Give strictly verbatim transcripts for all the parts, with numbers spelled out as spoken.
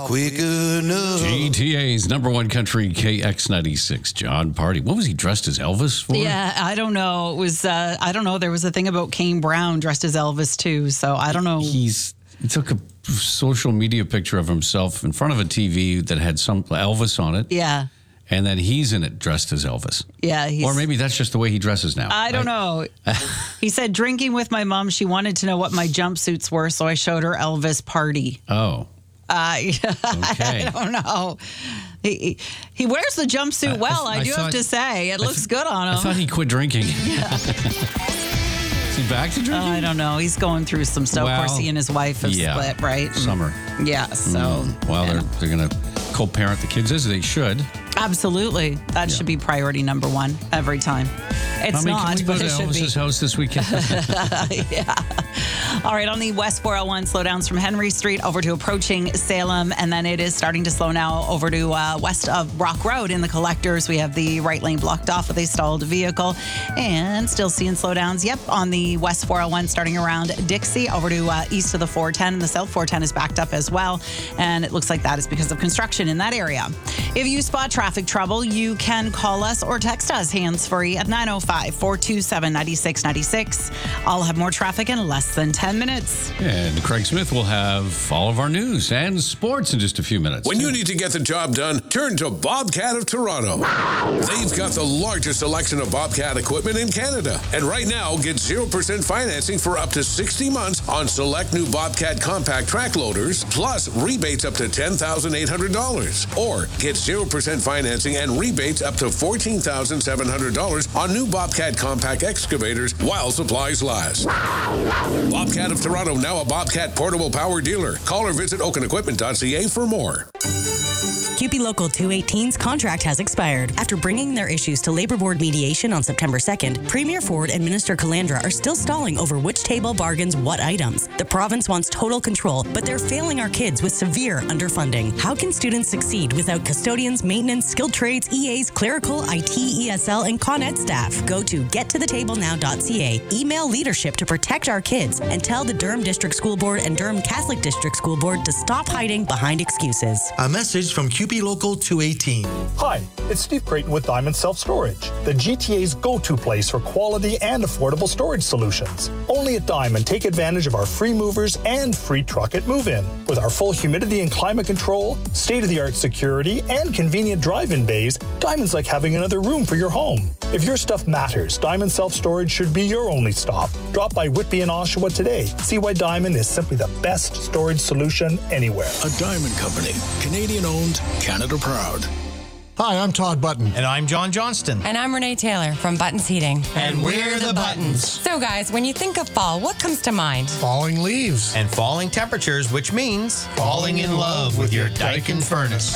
quick enough. G T A's number one country K X ninety-six, John Party. What was he dressed as, Elvis for? Yeah, I don't know. It was, uh, I don't know. There was a thing about Kane Brown dressed as Elvis, too. So I don't know. He's he took a social media picture of himself in front of a T V that had some Elvis on it. Yeah. And then he's in it dressed as Elvis. Yeah. He's, or maybe that's just the way he dresses now. I don't know. He said, drinking with my mom, she wanted to know what my jumpsuits were, so I showed her Elvis Party. Oh. Uh, Okay. I don't know. He, he, he wears the jumpsuit Uh, well, I, I do thought- have to say. It I looks th- good on him. I thought he quit drinking. Yeah. Is he back to drinking? I don't know. He's going through some stuff. Well, of course, he and his wife have yeah. split, right? Summer. Yeah, so. Mm. Well, yeah. they're, they're going to co-parent the kids as they should. Absolutely. That Yeah. should be priority number one every time. It's I mean, not, can we go but to it should be. Elvis's house this weekend? Yeah. All right, on the West four oh one, slowdowns from Henry Street over to approaching Salem, and then it is starting to slow now over to uh, west of Brock Road in the collectors. We have the right lane blocked off with a stalled vehicle, and still seeing slowdowns, yep, on the West four oh one starting around Dixie over to uh, east of the four ten, and the South four ten is backed up as well, and it looks like that is because of construction in that area. If you spot traffic trouble, you can call us or text us hands-free at nine oh five, four two seven, nine six nine six. I'll have more traffic in less than ten minutes. And Craig Smith will have all of our news and sports in just a few minutes. When you need to get the job done, turn to Bobcat of Toronto. They've got the largest selection of Bobcat equipment in Canada. And right now, get zero percent financing for up to sixty months on select new Bobcat compact track loaders, plus rebates up to ten thousand eight hundred dollars. Or get zero percent financing and rebates up to fourteen thousand seven hundred dollars on new Bobcat compact excavators while supplies last. Bobcat of Toronto, now a Bobcat portable power dealer. Call or visit oaken equipment dot c a for more. C U P E Local two eighteen's contract has expired. After bringing their issues to Labor Board mediation on September second, Premier Ford and Minister Calandra are still stalling over which table bargains what items. The province wants total control, but they're failing our kids with severe underfunding. How can students succeed without custodians, maintenance, skilled trades, E As, clerical, I T, E S L, and Con Ed staff? Go to get to the table now dot c a, email leadership to protect our kids, and tell the Durham District School Board and Durham Catholic District School Board to stop hiding behind excuses. A message from C U P E Local two eighteen. Hi, it's Steve Creighton with Diamond Self Storage, the G T A's go-to place for quality and affordable storage solutions. Only at Diamond, take advantage of our free movers and free truck at move-in. With our full humidity and climate control, state-of-the-art security, and convenient drive-in bays, Diamond's like having another room for your home. If your stuff matters, Diamond Self Storage should be your only stop. Drop by Whitby and Oshawa today. See why Diamond is simply the best storage solution anywhere. A Diamond Company, Canadian-owned, Canada proud. Hi, I'm Todd Button. And I'm John Johnston. And I'm Renee Taylor from Buttons Heating. And we're the Buttons. So guys, when you think of fall, what comes to mind? Falling leaves. And falling temperatures, which means falling in love with your Daikin furnace.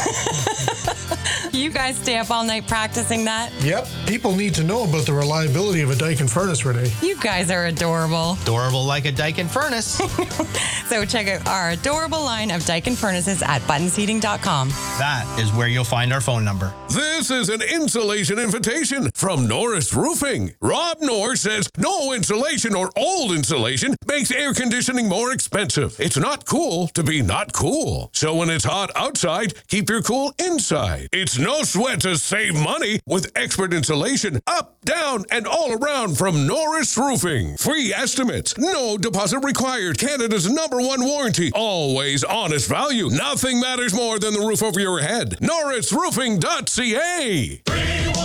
You guys stay up all night practicing that? Yep. People need to know about the reliability of a Daikin furnace, Renee. You guys are adorable. Adorable like a Daikin furnace. So check out our adorable line of Daikin furnaces at buttons heating dot com. That is where you'll find our phone number. This is an insulation invitation from Norris Roofing. Rob Norris says no insulation or old insulation makes air conditioning more expensive. It's not cool to be not cool. So when it's hot outside, keep your cool inside. It's no sweat to save money with expert insulation up, down, and all around from Norris Roofing. Free estimates, no deposit required. Canada's number one warranty. Always honest value. Nothing matters more than the roof over your head. Norris Roofing dot c a.